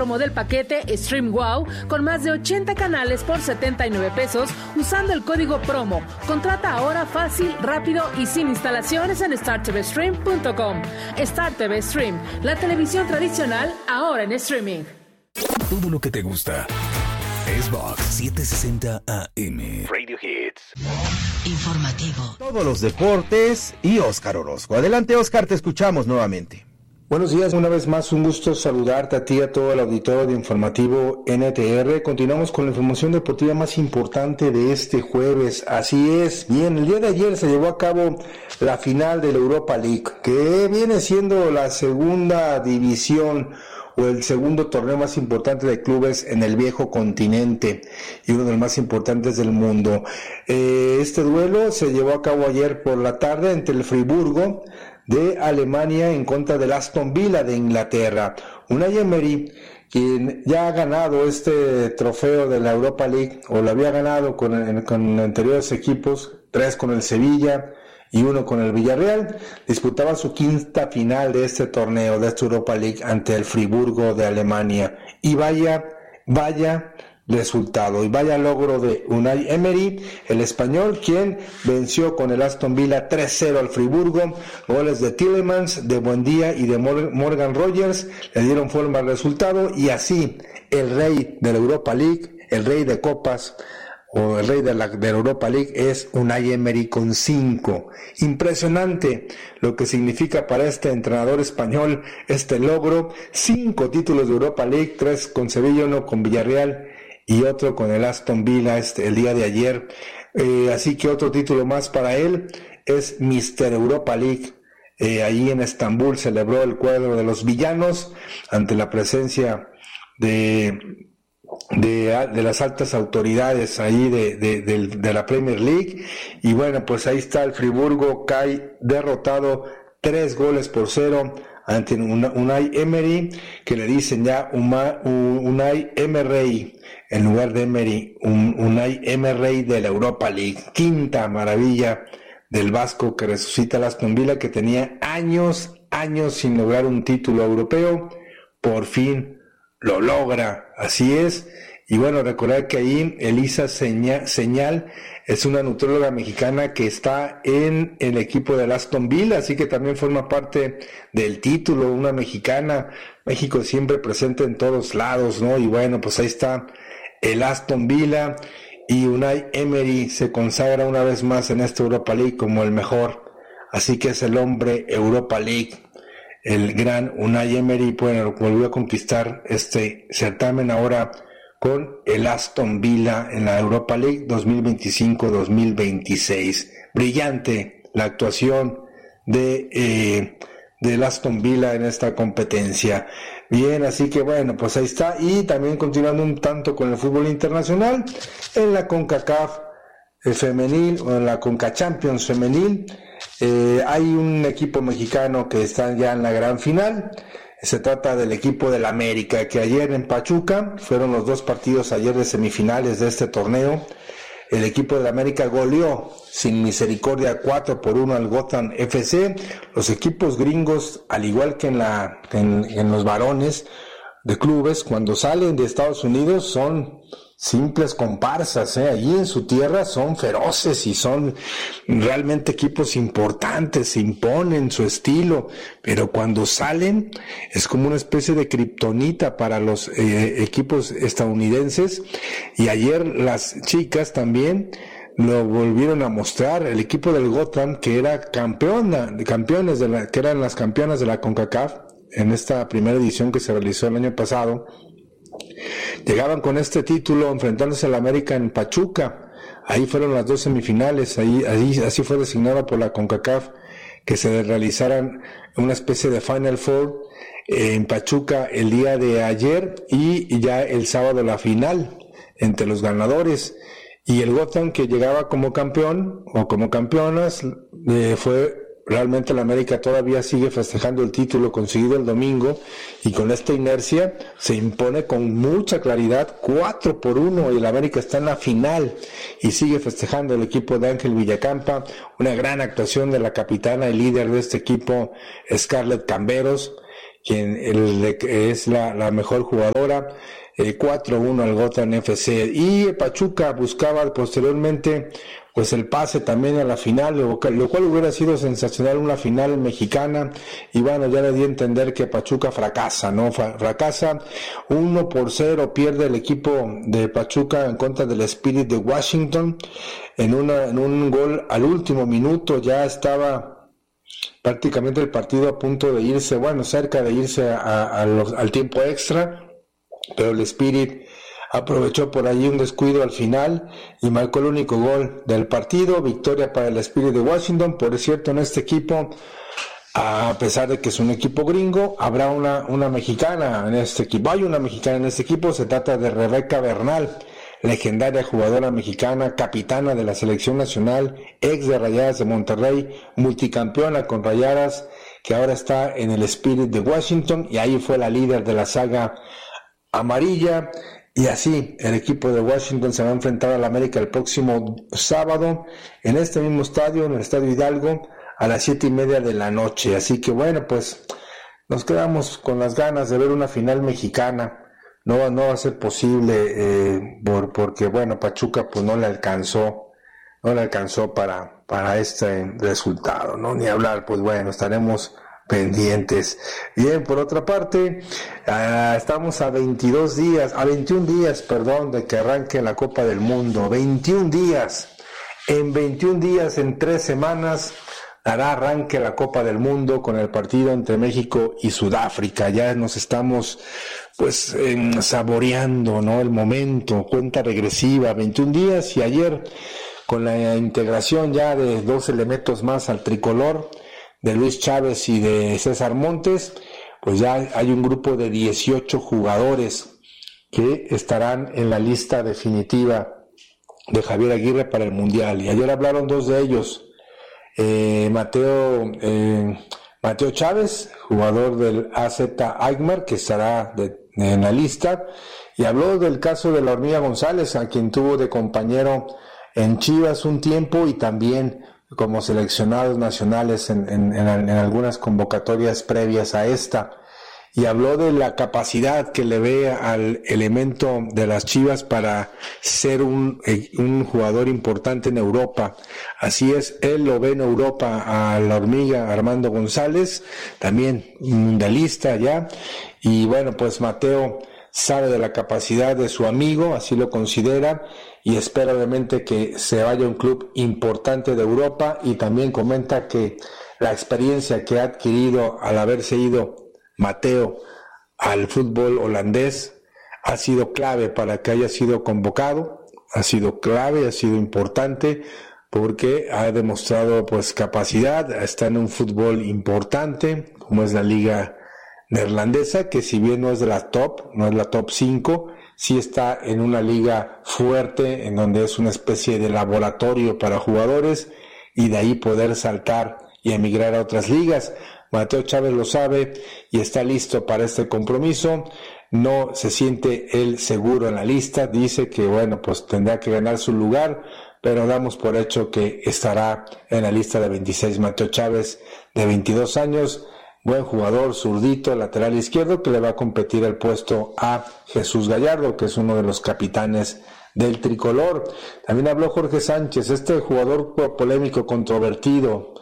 Promo del paquete Stream Wow con más de 80 canales por 79 pesos usando el código promo. Contrata ahora fácil, rápido y sin instalaciones en startvstream.com. Star TV Stream, la televisión tradicional ahora en streaming. Todo lo que te gusta. Xbox 760 AM. Radio Hits. Informativo. Todos los deportes y Óscar Orozco. Adelante, Óscar, te escuchamos nuevamente. Buenos días, una vez más un gusto saludarte a ti y a todo el auditorio de Informativo NTR. Continuamos con la información deportiva más importante de este jueves. Así es, bien, el día de ayer se llevó a cabo la final de la Europa League, que viene siendo la segunda división o el segundo torneo más importante de clubes en el viejo continente y uno de los más importantes del mundo. Este duelo se llevó a cabo ayer por la tarde entre el Friburgo de Alemania en contra del Aston Villa de Inglaterra. Unai Emery, quien ya ha ganado este trofeo de la Europa League, o lo había ganado con anteriores equipos, 3 con el Sevilla y 1 con el Villarreal, disputaba su quinta final de este torneo, de esta Europa League, ante el Friburgo de Alemania. Y vaya resultado y vaya logro de Unai Emery, el español, quien venció con el Aston Villa 3-0 al Friburgo. Goles de Tielemans, de Buendía y de Morgan Rogers le dieron forma al resultado, y así el rey de la Europa League, el rey de copas o el rey de la Europa League es Unai Emery con 5. Impresionante lo que significa para este entrenador español este logro. 5 títulos de Europa League, 3 con Sevilla, 1 con Villarreal y otro con el Aston Villa el día de ayer. Así que otro título más para él, es Mr. Europa League. Allí en Estambul celebró el cuadro de los villanos ante la presencia de las altas autoridades ahí de la Premier League. Y bueno, pues ahí está, el Friburgo cae derrotado 3-0 ante Unai Emery, que le dicen ya Unai Emery en lugar de Emery, Unai Emery de la Europa League. Quinta maravilla del vasco que resucita el Aston Villa, que tenía años sin lograr un título europeo. Por fin lo logra, así es. Y bueno, recordar que ahí Elisa Señal es una nutrióloga mexicana que está en el equipo del Aston Villa, así que también forma parte del título, una mexicana. México siempre presente en todos lados, ¿no? Y bueno, pues ahí está el Aston Villa, y Unai Emery se consagra una vez más en esta Europa League como el mejor. Así que es el hombre Europa League. El gran Unai Emery, bueno, volvió a conquistar este certamen ahora con el Aston Villa en la Europa League 2025-2026. Brillante la actuación del Aston Villa en esta competencia. Bien, así que bueno, pues ahí está. Y también continuando un tanto con el fútbol internacional, en la CONCACAF femenil, o en la CONCACHAMPIONS femenil, hay un equipo mexicano que está ya en la gran final. Se trata del equipo del América, que ayer en Pachuca, fueron los 2 partidos ayer de semifinales de este torneo. El equipo del América goleó sin misericordia 4-1 al Gotham FC. Los equipos gringos, al igual que en los varones de clubes, cuando salen de Estados Unidos son simples comparsas, allí en su tierra son feroces y son realmente equipos importantes, se imponen su estilo, pero cuando salen es como una especie de kriptonita para los equipos estadounidenses. Y ayer las chicas también lo volvieron a mostrar. El equipo del Gotham, que era que eran las campeonas de la CONCACAF en esta primera edición que se realizó el año pasado, llegaban con este título enfrentándose al América en Pachuca. Ahí fueron las 2 semifinales, así fue designado por la CONCACAF que se realizaran una especie de Final Four en Pachuca el día de ayer, y ya el sábado la final entre los ganadores. Y el Gotham, que llegaba como campeón o como campeonas, fue realmente la América todavía sigue festejando el título conseguido el domingo, y con esta inercia se impone con mucha claridad 4-1, y el América está en la final y sigue festejando el equipo de Ángel Villacampa. Una gran actuación de la capitana y líder de este equipo, Scarlett Camberos, quien es la mejor jugadora, 4-1 al Gotham FC. Y Pachuca buscaba posteriormente pues el pase también a la final, lo cual hubiera sido sensacional, una final mexicana. Y bueno, ya le di a entender que Pachuca fracasa, ¿no? Fracasa 1-0, pierde el equipo de Pachuca en contra del Spirit de Washington en un gol al último minuto. Ya estaba prácticamente el partido a punto de irse, bueno, cerca de irse al tiempo extra, pero el Spirit aprovechó por allí un descuido al final y marcó el único gol del partido. Victoria para el Spirit de Washington. Por cierto, en este equipo, a pesar de que es un equipo gringo, habrá una mexicana en este equipo. Hay una mexicana en este equipo, se trata de Rebeca Bernal, legendaria jugadora mexicana, capitana de la selección nacional, ex de Rayadas de Monterrey, multicampeona con Rayadas, que ahora está en el Spirit de Washington, y ahí fue la líder de la saga amarilla. Y así el equipo de Washington se va a enfrentar al América el próximo sábado en este mismo estadio, en el Estadio Hidalgo, a las 7:30 de la noche. Así que bueno, pues nos quedamos con las ganas de ver una final mexicana. No va a ser posible porque bueno, Pachuca pues no le alcanzó para este resultado, ¿no? Ni hablar, pues bueno, estaremos pendientes. Bien, por otra parte, estamos a 21 días, de que arranque la Copa del Mundo. 21 días. En 21 días, en 3 semanas, dará arranque la Copa del Mundo con el partido entre México y Sudáfrica. Ya nos estamos pues saboreando, ¿no? El momento, cuenta regresiva, 21 días, y ayer con la integración ya de 2 elementos más al tricolor, de Luis Chávez y de César Montes, pues ya hay un grupo de 18 jugadores que estarán en la lista definitiva de Javier Aguirre para el Mundial. Y ayer hablaron 2 de ellos, Mateo Chávez, jugador del AZ Alkmaar, que estará en la lista, y habló del caso de la Hormiga González, a quien tuvo de compañero en Chivas un tiempo y también como seleccionados nacionales en algunas convocatorias previas a esta, y habló de la capacidad que le ve al elemento de las Chivas para ser un jugador importante en Europa. Así es, él lo ve en Europa a la Hormiga Armando González, también mundialista ya, y bueno, pues Mateo sabe de la capacidad de su amigo, así lo considera, y espera obviamente que se vaya a un club importante de Europa. Y también comenta que la experiencia que ha adquirido al haberse ido Mateo al fútbol holandés ha sido clave para que haya sido convocado, ha sido clave, ha sido importante, porque ha demostrado pues capacidad, está en un fútbol importante como es la liga neerlandesa, que si bien no es la top 5, sí está en una liga fuerte, en donde es una especie de laboratorio para jugadores, y de ahí poder saltar y emigrar a otras ligas. Mateo Chávez lo sabe y está listo para este compromiso. No se siente él seguro en la lista, dice que bueno, pues tendrá que ganar su lugar, pero damos por hecho que estará en la lista de 26. Mateo Chávez, de 22 años, buen jugador, zurdito, lateral izquierdo, que le va a competir el puesto a Jesús Gallardo, que es uno de los capitanes del tricolor. También habló Jorge Sánchez, este jugador polémico, controvertido,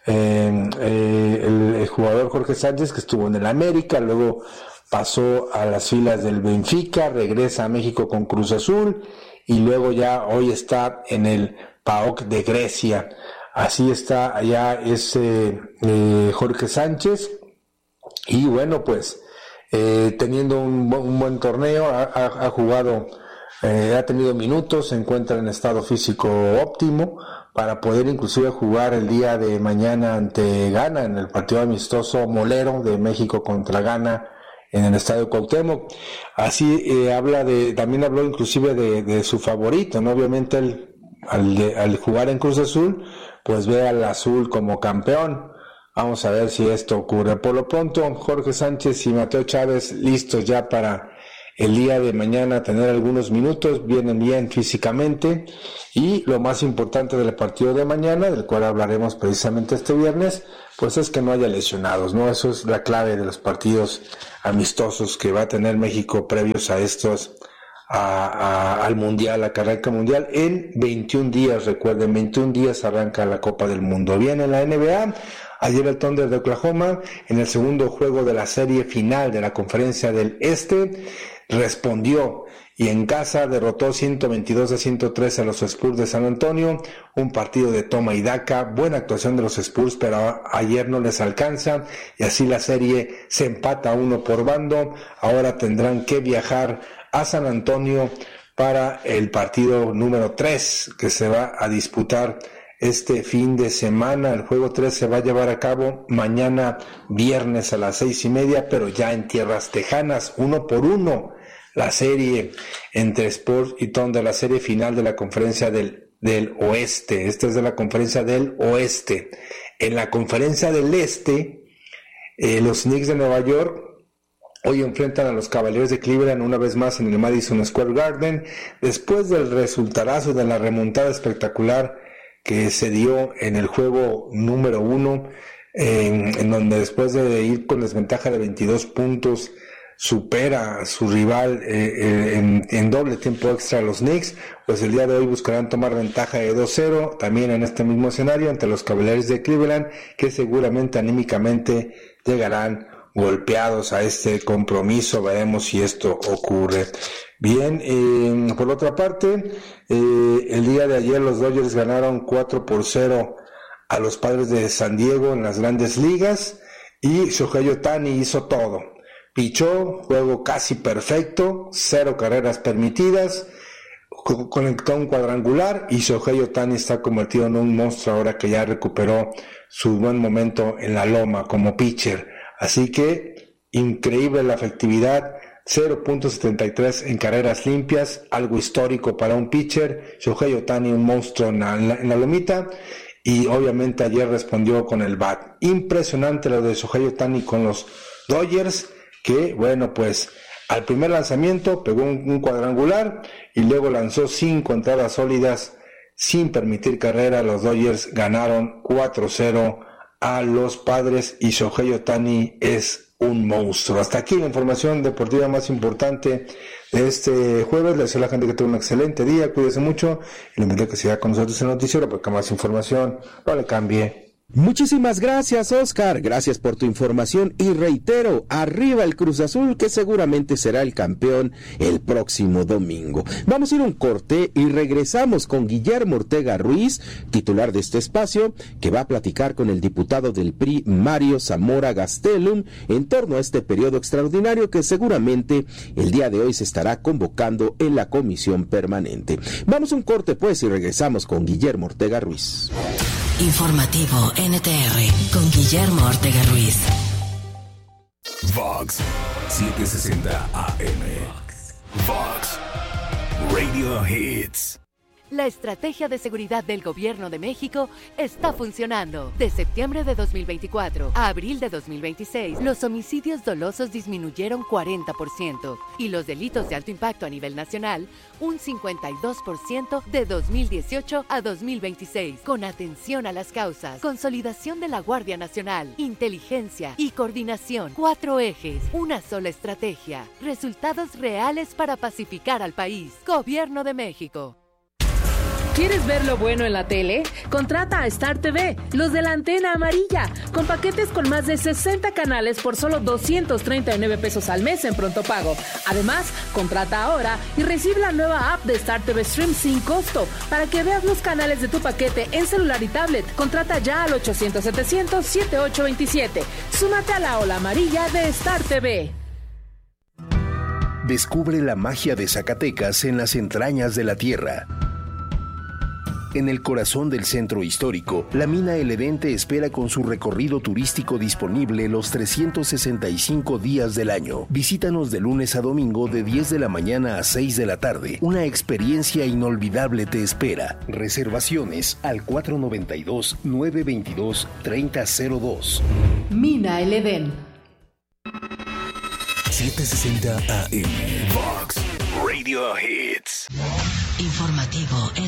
el jugador Jorge Sánchez, que estuvo en el América, luego pasó a las filas del Benfica, regresa a México con Cruz Azul, y luego ya hoy está en el PAOK de Grecia. Así está allá ese Jorge Sánchez, y bueno, pues teniendo un buen torneo, ha jugado, ha tenido minutos, se encuentra en estado físico óptimo para poder inclusive jugar el día de mañana ante Ghana en el partido amistoso molero de México contra Ghana en el Estadio Cuauhtémoc. Así también habló inclusive de su favorito, ¿no? Obviamente él, al jugar en Cruz Azul, pues ve al azul como campeón. Vamos a ver si esto ocurre. Por lo pronto, Jorge Sánchez y Mateo Chávez listos ya para el día de mañana tener algunos minutos, vienen bien físicamente, y lo más importante del partido de mañana, del cual hablaremos precisamente este viernes, pues es que no haya lesionados, ¿no? Eso es la clave de los partidos amistosos que va a tener México previos a estos, al Mundial, a Carranca Mundial, en 21 días, recuerden, 21 días arranca la Copa del Mundo. Bien, en la NBA, ayer el Thunder de Oklahoma, en el segundo juego de la serie final de la Conferencia del Este, respondió y en casa derrotó 122-103 a los Spurs de San Antonio, un partido de toma y daca, buena actuación de los Spurs, pero ayer no les alcanza y así la serie se empata 1 por bando. Ahora tendrán que viajar a San Antonio para el partido número 3 que se va a disputar este fin de semana. El juego 3 se va a llevar a cabo mañana viernes a las 6:30, pero ya en tierras tejanas, 1 por 1. La serie entre Spurs y Thunder, la serie final de la conferencia del oeste. Esta es de la conferencia del oeste. En la conferencia del este, los Knicks de Nueva York hoy enfrentan a los Cavaliers de Cleveland una vez más en el Madison Square Garden, después del resultadazo de la remontada espectacular que se dio en el juego número 1, en donde después de ir con desventaja de 22 puntos, supera a su rival en doble tiempo extra a los Knicks. Pues el día de hoy buscarán tomar ventaja de 2-0, también en este mismo escenario ante los Cavaliers de Cleveland, que seguramente anímicamente llegarán golpeados a este compromiso. Veremos si esto ocurre. Bien, por otra parte, el día de ayer los Dodgers ganaron 4-0 a los Padres de San Diego en las Grandes Ligas y Shohei Ohtani hizo todo. Pichó, juego casi perfecto, 0 carreras permitidas, conectó un cuadrangular y Shohei Ohtani está convertido en un monstruo ahora que ya recuperó su buen momento en la loma como pitcher. Así que increíble la efectividad, 0.73 en carreras limpias, algo histórico para un pitcher. Shohei Ohtani, un monstruo en la lomita, y obviamente ayer respondió con el bat. Impresionante lo de Shohei Ohtani con los Dodgers, que bueno, pues al primer lanzamiento pegó un cuadrangular y luego lanzó 5 entradas sólidas sin permitir carrera. Los Dodgers ganaron 4-0 a los Padres y Shohei Ohtani es un monstruo. Hasta aquí la información deportiva más importante de este jueves. Les deseo a la gente que tenga un excelente día, cuídese mucho y le invito a que siga con nosotros en el noticiero porque más información no le cambie. Muchísimas gracias, Oscar. Gracias por tu información y reitero, arriba el Cruz Azul, que seguramente será el campeón el próximo domingo. Vamos a ir a un corte y regresamos con Guillermo Ortega Ruiz, titular de este espacio, que va a platicar con el diputado del PRI, Mario Zamora Gastelum, en torno a este periodo extraordinario que seguramente el día de hoy se estará convocando en la comisión permanente. Vamos a un corte pues y regresamos con Guillermo Ortega Ruiz. Informativo NTR con Guillermo Ortega Ruiz. Vox 760 AM. Vox Radio Hits. La estrategia de seguridad del Gobierno de México está funcionando. De septiembre de 2024 a abril de 2026, los homicidios dolosos disminuyeron 40% y los delitos de alto impacto a nivel nacional un 52% de 2018 a 2026. Con atención a las causas, consolidación de la Guardia Nacional, inteligencia y coordinación. 4 ejes, una sola estrategia. Resultados reales para pacificar al país. Gobierno de México. ¿Quieres ver lo bueno en la tele? Contrata a Star TV, los de la antena amarilla, con paquetes con más de 60 canales por solo 239 pesos al mes en pronto pago. Además, contrata ahora y recibe la nueva app de Star TV Stream sin costo para que veas los canales de tu paquete en celular y tablet. Contrata ya al 800-700-7827. Súmate a la ola amarilla de Star TV. Descubre la magia de Zacatecas en las entrañas de la tierra. En el corazón del centro histórico, la mina El Edén te espera con su recorrido turístico disponible los 365 días del año. Visítanos de lunes a domingo de 10 de la mañana a 6 de la tarde. Una experiencia inolvidable te espera. Reservaciones al 492-922-3002. Mina El Edén. 760 AM. Vox Radio Hits. Informativo